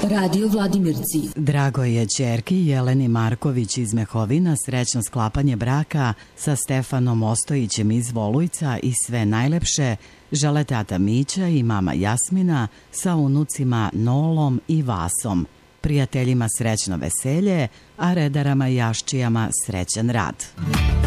Radio Vladimirci. Drago je ćerki Jeleni Marković iz Mehovina srećno sklapanje braka sa Stefanom Ostojićem iz Volujca i sve najlepše žele tata Mića i mama Jasmina sa unucima Nolom i Vasom. Prijateljima srećno veselje, a redarama i jaščijama srećan rad.